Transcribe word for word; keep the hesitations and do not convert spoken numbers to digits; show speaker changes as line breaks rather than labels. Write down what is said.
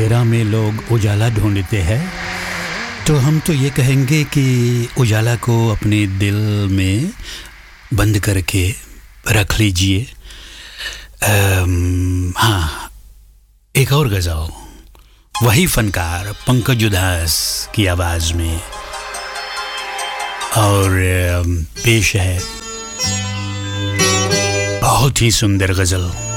अंधेरा में लोग उजाला ढूंढते हैं, तो हम तो ये कहेंगे कि उजाला को अपने दिल में बंद करके रख लीजिए। हाँ, एक और गज़ल वही फनकार पंकज उधास की आवाज़ में, और पेश है बहुत ही सुंदर गज़ल।